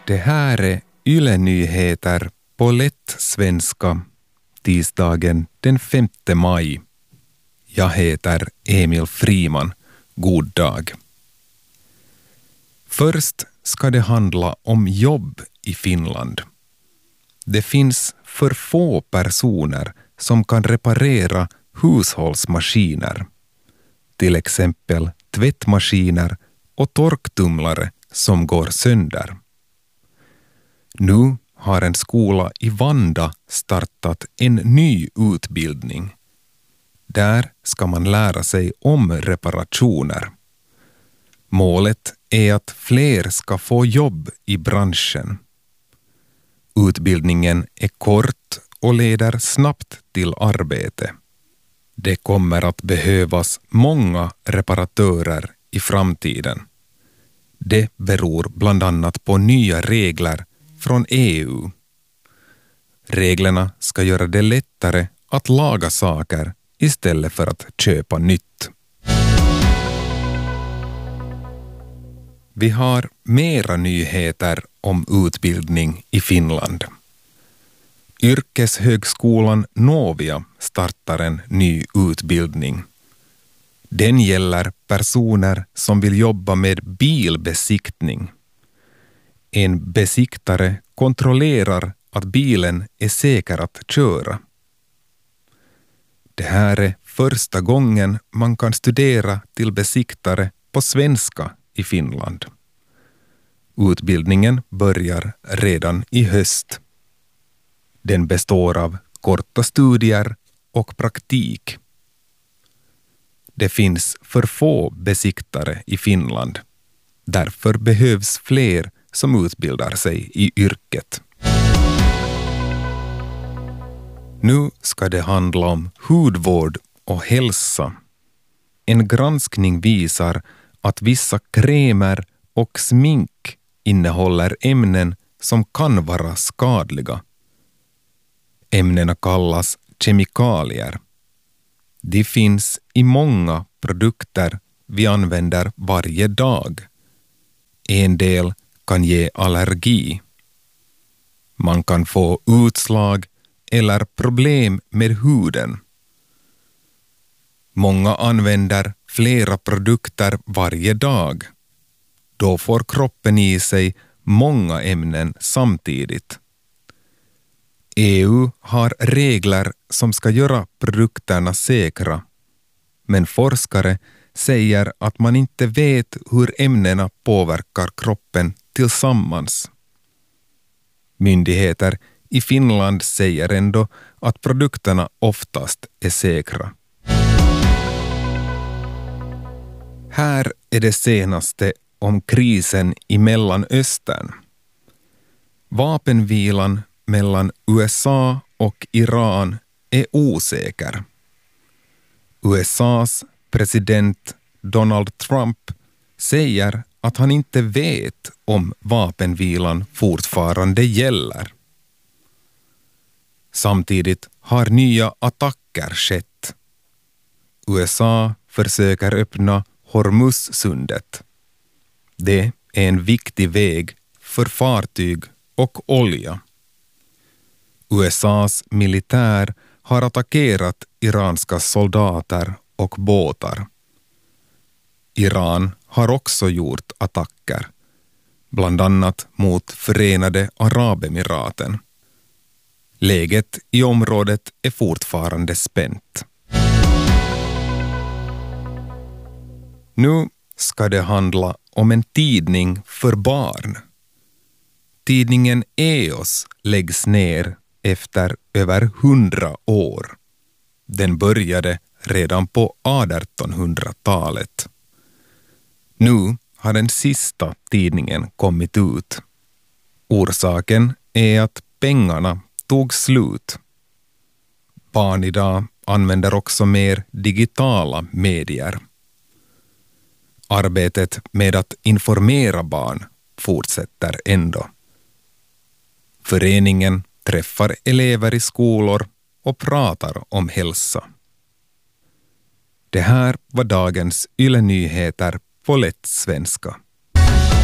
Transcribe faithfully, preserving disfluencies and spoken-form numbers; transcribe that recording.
Det här är Yle Nyheter på lätt svenska, tisdagen den femte maj. Jag heter Emil Friman. God dag. Först ska det handla om jobb i Finland. Det finns för få personer som kan reparera hushållsmaskiner. Till exempel tvättmaskiner och torktumlare som går sönder. Nu har en skola i Vanda startat en ny utbildning. Där ska man lära sig om reparationer. Målet är att fler ska få jobb i branschen. Utbildningen är kort och leder snabbt till arbete. Det kommer att behövas många reparatörer i framtiden. Det beror bland annat på nya regler från E U. Reglerna ska göra det lättare att laga saker istället för att köpa nytt. Vi har mera nyheter om utbildning i Finland. Yrkeshögskolan Novia startar en ny utbildning. Den gäller personer som vill jobba med bilbesiktning. En besiktare kontrollerar att bilen är säker att köra. Det här är första gången man kan studera till besiktare på svenska i Finland. Utbildningen börjar redan i höst. Den består av korta studier och praktik. Det finns för få besiktare i Finland. Därför behövs fler som utbildar sig i yrket. Nu ska det handla om hudvård och hälsa. En granskning visar att vissa krämer och smink innehåller ämnen som kan vara skadliga. Ämnena kallas kemikalier. De finns i många produkter vi använder varje dag. En del kan ge allergi. Man kan få utslag eller problem med huden. Många använder flera produkter varje dag. Då får kroppen i sig många ämnen samtidigt. E U har regler som ska göra produkterna säkra. Men forskare säger att man inte vet hur ämnena påverkar kroppen tillsammans. Myndigheter i Finland säger ändå att produkterna oftast är säkra. Här är det senaste om krisen i Mellanöstern. Vapenvilan mellan U S A och Iran är osäker. U S A:s president Donald Trump säger att han inte vet om vapenvilan fortfarande gäller. Samtidigt har nya attacker skett. U S A försöker öppna Hormuzsundet. Det är en viktig väg för fartyg och olja. U S A:s militär har attackerat iranska soldater och båtar. Iran har också gjort attacker, bland annat mot Förenade Arabemiraten. Läget i området är fortfarande spänt. Nu ska det handla om en tidning för barn. Tidningen E O S läggs ner efter över hundra år. Den började redan på artonhundratalet. Nu har den sista tidningen kommit ut. Orsaken är att pengarna tog slut. Barn idag använder också mer digitala medier. Arbetet med att informera barn fortsätter ändå. Föreningen träffar elever i skolor och pratar om hälsa. Det här var dagens Yle Nyheter på lätt svenska.